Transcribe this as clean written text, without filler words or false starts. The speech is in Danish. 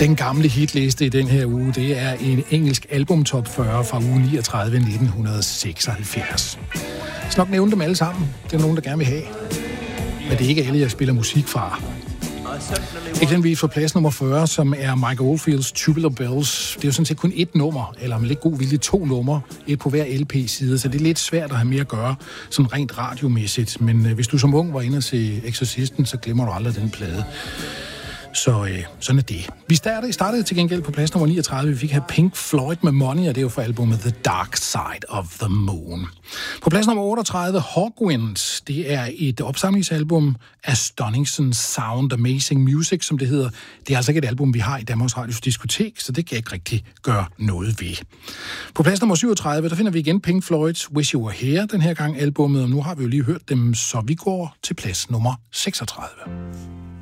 Den gamle hitliste i den her uge, det er en engelsk albumtop 40 fra uge 39 1976. Jeg skal nok nævne dem alle sammen. Det er nogen, der gerne vil have. Men det er ikke alle, jeg spiller musik fra. Eksempelvis for plads nummer 40, som er Mike Oldfields Tubular Bells. Det er jo sådan set kun et nummer, eller med lidt god vilje 2 numre, et på hver LP-side, så det er lidt svært at have mere at gøre, sådan rent radiomæssigt. Men hvis du som ung var inde og se Exorcisten, så glemmer du aldrig den plade. Så sådan er det. Vi startede til gengæld på plads nummer 39. Vi fik her Pink Floyd med Money, og det er jo for albumet The Dark Side of the Moon. På plads nummer 38, Hawkwind. Det er et opsamlingsalbum af Stonington Sound Amazing Music, som det hedder. Det er altså ikke et album, vi har i Danmarks Radios diskotek, så det kan jeg ikke rigtig gøre noget ved. På plads nummer 37, der finder vi igen Pink Floyd's Wish You Were Here, den her gang albumet, og nu har vi jo lige hørt dem, så vi går til plads nummer 36.